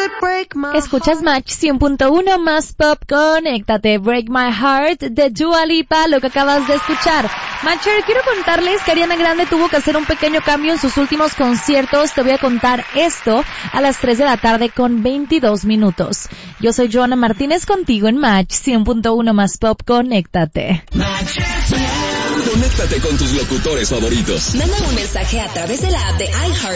Escuchas Match 100.1 más pop, conéctate. Break My Heart de Dua Lipa, lo que acabas de escuchar. Matcher, quiero contarles que Ariana Grande tuvo que hacer un pequeño cambio en sus últimos conciertos. Te voy a contar esto a las 3 de la tarde con 22 minutos. Yo soy Joana Martínez contigo en Match 100.1 más pop, conéctate. Conéctate con tus locutores favoritos. Manda un mensaje a través de la app de iHeart